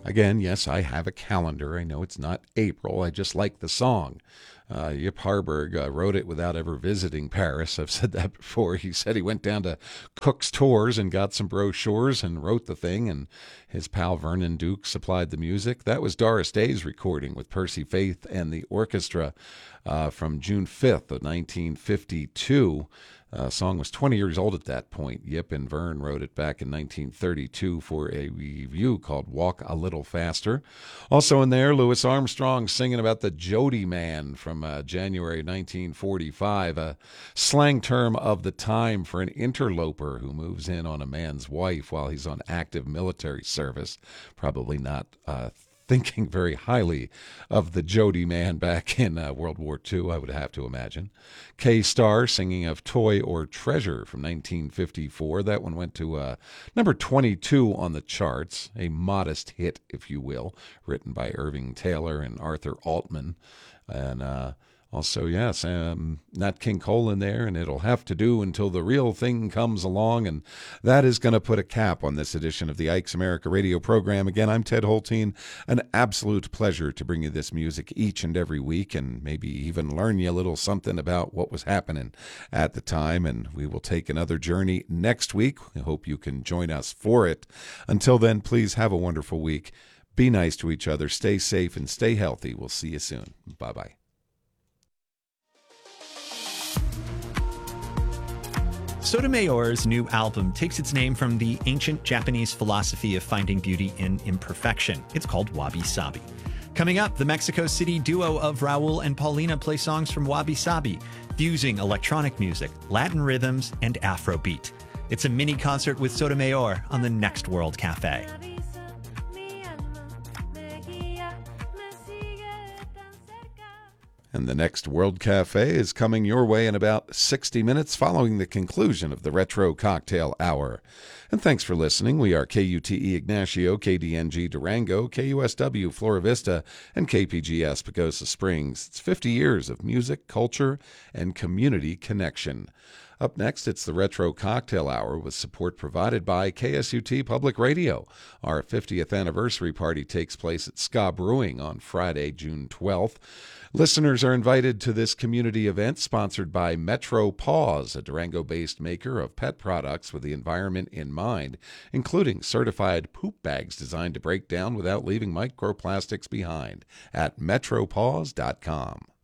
Again, yes, I have a calendar. I know it's not April. I just like the song. Yip Harburg wrote it without ever visiting Paris. I've said that before. He said he went down to Cook's Tours and got some brochures and wrote the thing, and his pal Vernon Duke supplied the music. That was Doris Day's recording with Percy Faith and the orchestra from June 5th of 1952. Song was 20 years old at that point. Yip and Vern wrote it back in 1932 for a review called Walk a Little Faster. Also in there, Louis Armstrong singing about the Jody Man from January 1945, a slang term of the time for an interloper who moves in on a man's wife while he's on active military service. Probably not thinking very highly of the Jody Man back in World War II, I would have to imagine. K-Star singing of Toy or Treasure from 1954. That one went to number 22 on the charts, a modest hit, if you will, written by Irving Taylor and Arthur Altman. And also, yes, Nat King Cole in there, and It'll Have to Do Until the Real Thing Comes Along, and that is going to put a cap on this edition of the Ike's America radio program. Again, I'm Ted Holteen. An absolute pleasure to bring you this music each and every week, and maybe even learn you a little something about what was happening at the time, and we will take another journey next week. I hope you can join us for it. Until then, please have a wonderful week. Be nice to each other, stay safe, and stay healthy. We'll see you soon. Bye-bye. Sotomayor's new album takes its name from the ancient Japanese philosophy of finding beauty in imperfection. It's called Wabi Sabi. Coming up, the Mexico City duo of Raul and Paulina play songs from Wabi Sabi, fusing electronic music, Latin rhythms, and Afrobeat. It's a mini concert with Sotomayor on the Next World Cafe. And the Next World Cafe is coming your way in about 60 minutes following the conclusion of the Retro Cocktail Hour. And thanks for listening. We are KUTE Ignacio, KDNG Durango, KUSW Flora Vista, and KPGS Pagosa Springs. It's 50 years of music, culture, and community connection. Up next, it's the Retro Cocktail Hour with support provided by KSUT Public Radio. Our 50th anniversary party takes place at Ska Brewing on Friday, June 12th. Listeners are invited to this community event sponsored by Metro Paws, a Durango-based maker of pet products with the environment in mind, including certified poop bags designed to break down without leaving microplastics behind at metropaws.com.